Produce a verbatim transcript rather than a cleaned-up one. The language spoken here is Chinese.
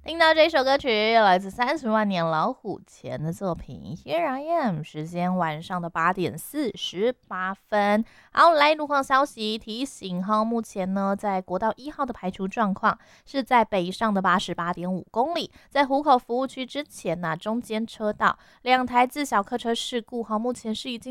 听到这首歌曲来自三十万年老虎钳的作品 Here I Am， 时间晚上的八点四十八分。好，来路况消息提醒哈，目前呢在国道一号的排除状况是在北上的八十八点五公里，在湖口服务区之前呢、啊、中间车道两台自小客车事故哈，目前是已经